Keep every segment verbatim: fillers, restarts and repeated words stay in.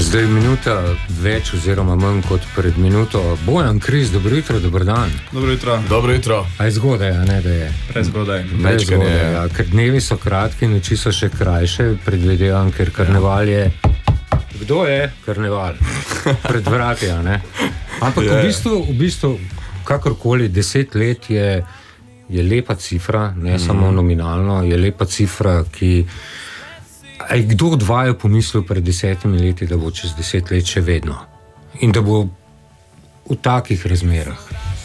Zdaj je minuta več oziroma manj kot pred minuto. Bojan, Kris, dobro jutro, dober dan. Dobro jutro. Dobro jutro. A je zgodaj, a ne da je? Prezgodaj. Prezgodaj, ja. Ker dnevi so kratki, noči so še krajše, predvidevam, ker karneval je... Kdo je karneval? Pred vrati, a ne? Ampak v bistvu, v bistvu, kakorkoli, deset let je, je lepa cifra, ne mm. samo nominalno, je lepa cifra, ki... Aj kdo od vaju pomislil pred desetimi leti, da bo čez deset let še vedno? In da bo v takih razmerah?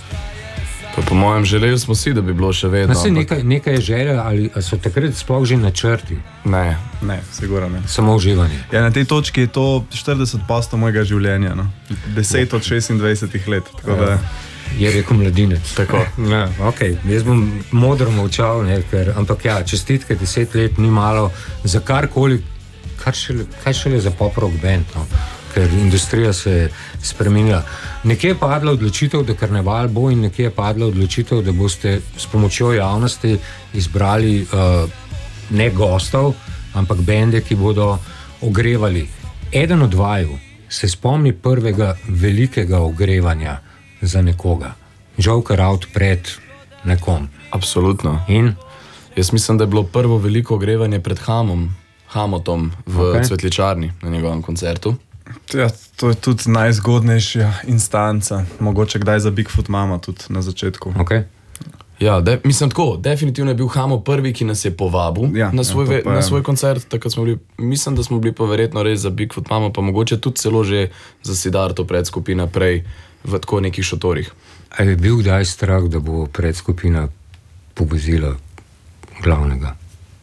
Pa po mojem želeli smo si, da bi bilo še vedno. Ampak... Nekaj, nekaj je želja, ali so takrat sploh že načrti? Ne. Ne, sigurno ne. Samo uživanje. Ja, na tej točki je to štirideset odstotkov mojega življenja, no. deset od šestindvajsetih let, tako da... Je rekel mladinec. Tako. Ja, okay. Jaz bom modro molčal, ne, ker, ampak ja, čestitke, deset let ni malo za karkoli, kar šele, kaj šele za pop-rock band, no, ker industrija se je spremenila. Nekje je padla odločitev, da karneval bo, in nekje je padla odločitev, da boste s pomočjo javnosti izbrali uh, ne gostov, ampak bende, ki bodo ogrevali. Eden od vaju se spomni prvega velikega ogrevanja za nekoga. Joker out pred nekom. Absolutno. In? Jaz mislim, da je bilo prvo veliko ogrevanje pred Hamom, Hamotom v okay. Cvetličarni na njegovem koncertu. Ja, to je tudi najzgodnejša instanca. Mogoče kdaj za Bigfoot Mama tudi na začetku. Okay. Ja, de, mislim tako, definitivno je bil Hamo prvi, ki nas je povabil ja, na, svoj, ja, ve, na svoj koncert. Takrat smo bili, mislim, da smo bili pa verjetno res za Bigfoot Mama, pa mogoče tudi celo že za Siddharto predskupina prej v tako nekih šotorih. A je bil kdaj strah, da bo predskupina povozila glavnega?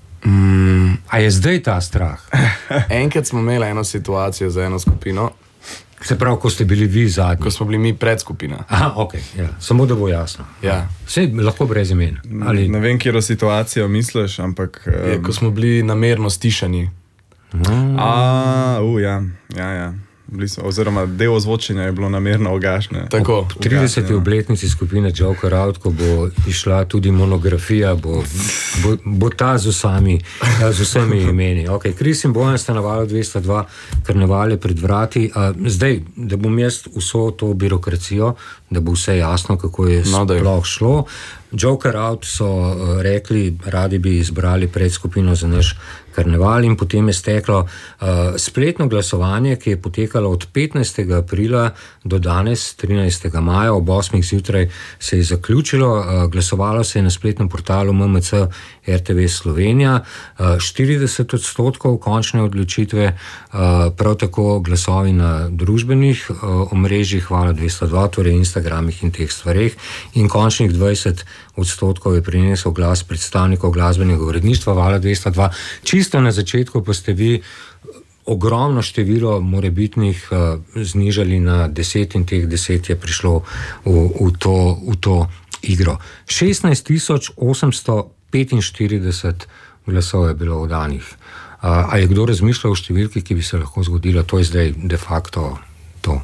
Mm. A je zdaj ta strah? Enkrat smo imeli eno situacijo za eno skupino. Se pravi, ko ste bili vi zadnji? Ko smo bili mi predskupina. Aha, ok, ja. Samo da bo jasno. Ja. Vse lahko brez imen. Ali... Ne vem, kjero situacijo misliš, ampak... Um... Je, ko smo bili namerno stišani. Mm. A, uh, ja, ja, ja. Smo, oziroma del ozvočenja je bilo namerno ugašne. Tako. Ob trideseti obletnici skupine Joker Out, ko bo išla tudi monografija, bo, bo, bo ta z vsemi, z vsemi imeni. Ok, Kris in Bojan sta na Valu dvesto dva, karneval je pred vrati. A, zdaj, da bom jaz vso to birokracijo, da bo vse jasno, kako je no, sploh šlo. Joker Out so uh, rekli, radi bi izbrali predskupino za naš karneval, in potem je steklo uh, spletno glasovanje, ki je potekalo od petnajstega aprila do danes, trinajstega maja, ob osmih zjutraj se je zaključilo. Uh, glasovalo se je na spletnem portalu M M C R T V Slovenija, uh, štirideset odstotkov končne odločitve, uh, prav tako glasovi na družbenih uh, omrežjih Hvala dvesto dva, torej Instagramih in teh stvareh, in končnih dvajset odstotkov je prinesel glas predstavnikov glasbenega uredništva Vala dvesto dva. Čisto na začetku pa ste vi ogromno število morebitnih uh, znižali na deset, in teh deset je prišlo v, v, to, v to igro. šestnajst tisoč osemsto petinštirideset glasov je bilo oddanih. Uh, a je kdo razmišljal o številki, ki bi se lahko zgodila? To je zdaj de facto to.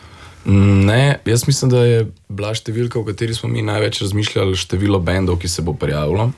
Ne, jaz mislim, da je bila številka, v kateri smo mi največ razmišljali, število bendov, ki se bo prijavilo.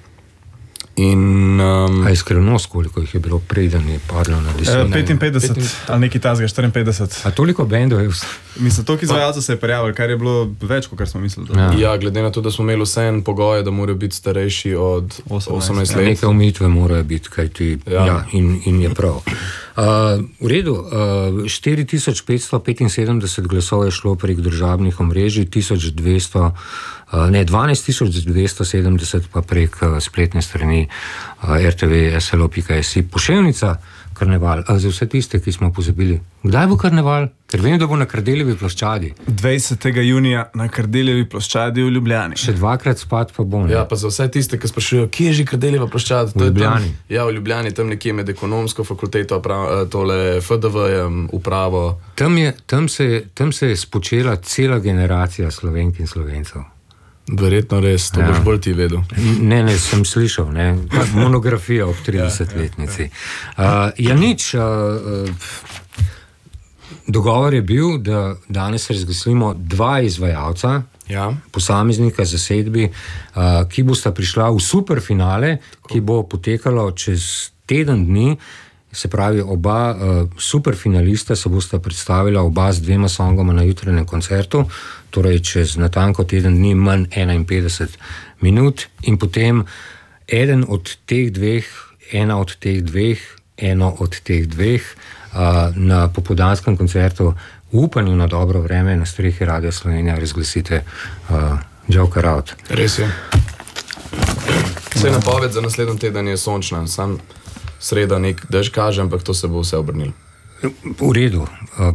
In, um, a je skrivnost, koliko jih je bilo preden je padlo na deset? E, petinpetdeset, ali nekaj tazga, štiriinpetdeset. A toliko bendov je vse? Mislim, toliko izvajalcev se je prijavili, kar je bilo več, kot kar smo mislili. Ja. ja, glede na to, da smo imeli vse en pogoje, da morajo biti starejši od osemnajst let. Ja, neke omejitve morajo biti, kaj ti, ja. Ja, in, in je prav. Uh, v redu, uh, štiri tisoč petsto petinsedemdeset glasov je šlo prek državnih omrežij, tisoč dvesto, uh, ne, dvanajst tisoč dvesto sedemdeset pa prek uh, spletne strani uh, R T V S L O pika si. Poševnica karneval, a za vse tiste, ki smo pozabili. Kdaj bo karneval? Ker vem, da bo na Kardeljevi ploščadi. dvajsetega junija na Kardeljevi ploščadi v Ljubljani. Še dvakrat spat pa bom. Ja, pa za vse tiste, ki sprašujejo, kje je že Kardeljeva ploščad? V Ljubljani. Tam, ja, v Ljubljani, tam nekje med ekonomsko fakulteto, tole F D V-jem, upravo. Tam, je, tam, se, tam se je spočela cela generacija Slovenk in Slovencev. Verjetno res, to ja. Boš bolj ti vedel. Ne, ne, sem slišal, ne, monografija ob tridesetletnici. Uh, ja, nič, uh, dogovor je bil, da danes razglasimo dva izvajalca, ja. Posameznika zasedbi, uh, ki bosta prišla v superfinale, ki bo potekalo čez teden dni. se pravi, oba uh, superfinalista se bosta predstavila oba z dvema songoma na jutranjem koncertu, torej čez natanko teden dni manj enainpetdeset minut in potem eden od teh dveh, ena od teh dveh, eno od teh dveh uh, na popoldanskem koncertu v upanju na dobro vreme na strehi Radia Slovenija razglasite uh, Joker Out. Res je. Vse napoved za naslednji teden je sončna, sam sreda nek dež kaže, ampak to se bo vse obrnilo. V redu. Uh,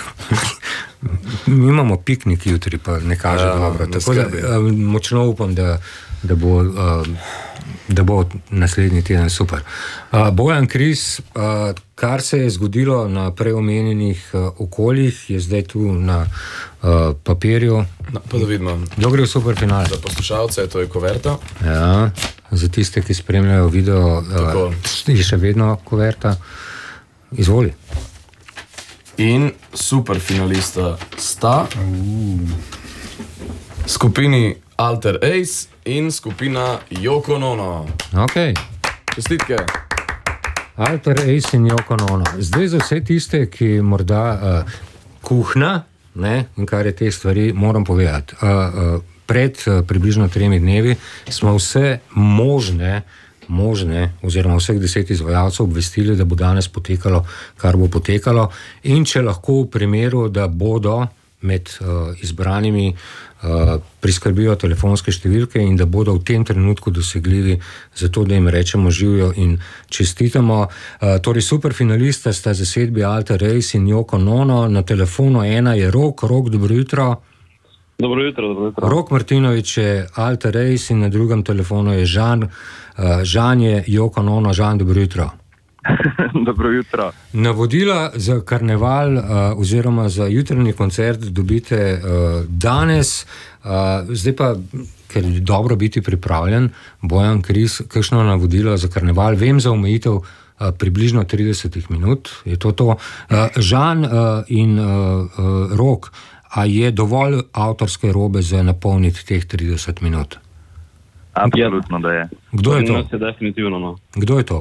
mi imamo piknik jutri, pa ne kaže ja, dobro. Tako da uh, močno upam, da, da bo... Uh, da bo naslednji teden super. Uh, Bojan Kris, uh, kar se je zgodilo na preomenjenih uh, okoljih, je zdaj tu na uh, papirju. No, pa da vidimo. Kdo gre v superfinale? Za poslušalce to je Koverta. Ja, za tiste, ki spremljajo video, uh, je še vedno Koverta. Izvoli. In superfinalista sta uh. skupini Alter Ace in skupina Yoko Ono. Ok. Čestitke. Alter Ace in Yoko Ono. Zdaj za vse tiste, ki morda uh, kuhna, ne, in kar je te stvari, moram povedati. Uh, uh, pred uh, približno tremi dnevi smo vse možne, možne, oziroma vseh deset izvajalcev obvestili, da bo danes potekalo, kar bo potekalo. In če lahko v primeru, da bodo med uh, izbranimi uh, priskrbijo telefonske številke in da bodo v tem trenutku dosegljivi, zato da jim rečemo živijo in čestitamo. Uh, torej superfinalista sta zasedbi Alter Ace in Yoko Ono. Na telefonu ena je Rok. Rok, dobro jutro. Dobro jutro, dobro jutro. Rok Martinović je Alter Ace in na drugem telefonu je Žan. Uh, Žan je Yoko Ono. Žan, dobro jutro. Dobro jutro. Navodila za karneval uh, oziroma za jutranji koncert dobite uh, danes. Uh, zdaj pa, ker je dobro biti pripravljen, Bojan Kris, kakšno navodilo za karneval? Vem za omejitev uh, približno trideset minut. Je to to? Uh, Žan uh, in uh, uh, Rok, a je dovolj avtorske robe za napolniti teh trideset minut? Absolutno, da je. Kdo je to? Je definitivno, no. Kdo je to?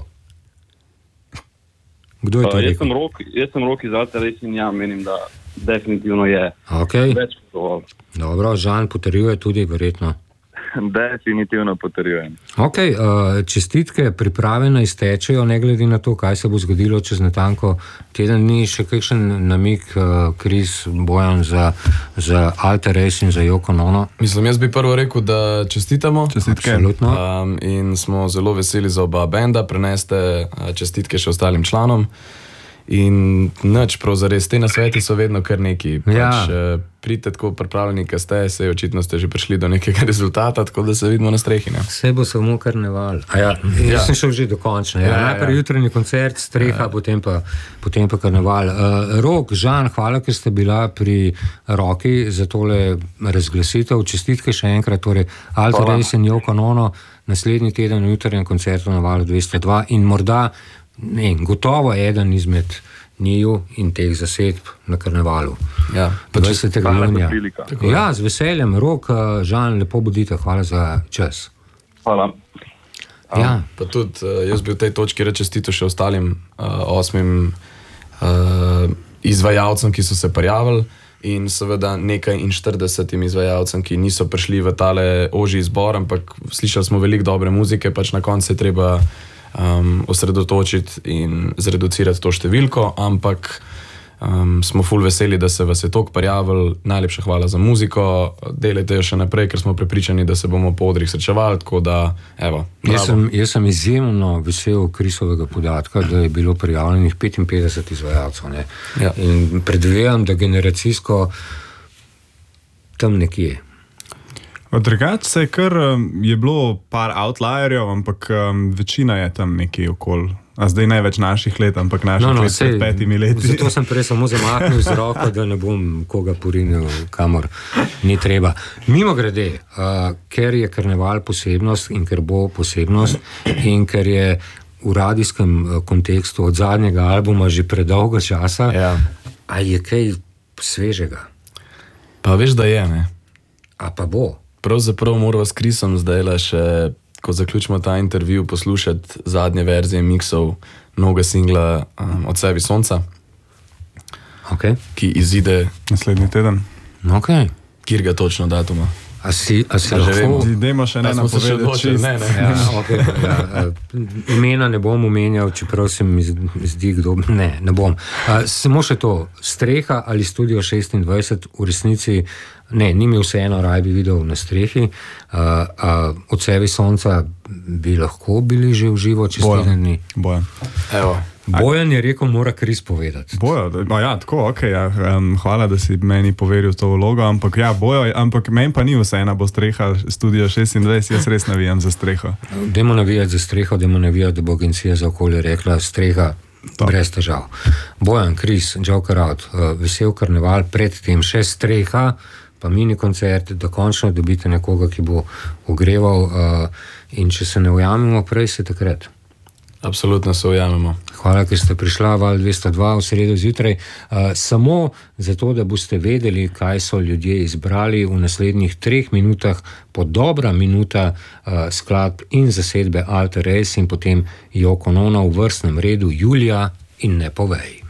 Kdo je to? Uh, jaz, sem rok, jaz sem Rok iz Alter Ace in ja, menim, da definitivno je. Okay. Več kot dovolj. Dobro, Žan potrjuje tudi, verjetno. Definitivno potrjujem. Ok, uh, čestitke, priprave naj stečejo, ne glede na to, kaj se bo zgodilo čez natanko teden dni. Še kakšen namig, uh, Kris, Bojan, za, za Alter Ace in za Yoko Ono? Mislim, jaz bi prvo rekel, da čestitamo. Čestitke. Absolutno. Um, in smo zelo veseli za oba benda, preneste uh, čestitke še ostalim članom. In nič, prav zares, te nasveti so vedno kar neki. Pač, ja. uh, pridite tako pripravljeni, kaj ste, sej očitno ste že prišli do nekega rezultata, tako da se vidimo na strehi. Ne? Vse bo samo karneval. Ja, jaz ja. sem šel že do končne. Ja. Ja, najprej ja. jutranji koncert, streha, ja. potem, pa, potem pa karneval. Uh, Rok, Žan, hvala, ker ste bila pri roki za tole razglasitev. Čestitke še enkrat, torej Alter Ace in Yoko Ono, naslednji teden v jutranjem koncertu na Valu dvesto dva in morda ne, gotovo eden izmed njiju in teh zasedb na karnevalu. Ja, dvajsetega junija. Ja, z veseljem. Rok, Žan, lepo bodite, hvala za čas. Hvala. Ja. Pa tudi jaz bi v tej točki rečestito še ostalim uh, osmim uh, izvajalcem, ki so se prijavili, in seveda nekaj in štiridesetim izvajalcem, ki niso prišli v tale ožji izbor, ampak slišali smo veliko dobre muzike, pač na koncu se treba Um, osredotočiti in zreducirati to številko, ampak um, smo ful veseli, da se vas je toliko prijavili. Najlepša hvala za muziko, delajte jo še naprej, ker smo prepričani, da se bomo po odrih srečevali, tako da, evo, jaz sem, jaz sem izjemno vesel Krisovega podatka, da je bilo prijavljenih petinpetdeset izvajalcev, ne? Ja. In predvidevam, da generacijsko tam nekje. Drugače se je kar, je bilo par outlierjev, ampak um, večina je tam nekje okoli. A zdaj največ naših let, ampak naših no, no, let pred petimi leti. Zato sem prej samo zamahnil z roko, da ne bom koga porinil, kamor ni treba. Mimo grede, uh, ker je karneval posebnost in ker bo posebnost in ker je v radijskem kontekstu od zadnjega albuma že predolgo časa, ja. A je kaj svežega? Pa veš, da je, ne? A pa bo? Pravzaprav moramo s Krisom zdaj le še ko zaključimo ta intervju, poslušati zadnje verzije miksov novega singla um, Odsevi sonca, okay. ki izide naslednji teden. Okay. Kjer ga točno datuma? A si, a si a lahko... Idemo še ne napovedati. Ne, ne. Ja, okay, ja, imena ne bom omenjal, čeprav se mi zdi, kdo... Ne, ne bom. A, samo še to, streha ali Studio šestindvajset v resnici, ne, ni mi vseeno, raj bi videl na strehi. A, a, Odsevi sonca bi lahko bili že v živo čez teden dni. Bojan. Evo. Bojan je rekel, mora Kris povedati. Bojo, ja, tako, ok, ja. um, hvala, da si meni poveril to vlogo, ampak ja, Bojo, ampak meni pa ni vseeno, bo streha Studio šestindvajset, jaz res navijam za streho. Dajmo navijati za streho, dajmo navijati, da bo Agencija za okolje rekla streha to. Brez težav. Bojan, Kris, Joker Out, uh, vesel karneval, predtem še streha, pa mini koncert, da končno dobite nekoga, ki bo ogreval uh, in če se ne ujamemo prej, se takrat. Absolutno se ujamemo. Hvala, ker ste prišla Val dvesto dva v sredo zjutraj. Uh, samo zato, da boste vedeli, kaj so ljudje izbrali v naslednjih treh minutah, po dobra minuta uh, skladb in zasedbe Alter Race in potem Yoko Ono v vrstnem redu Julija in Ne povej.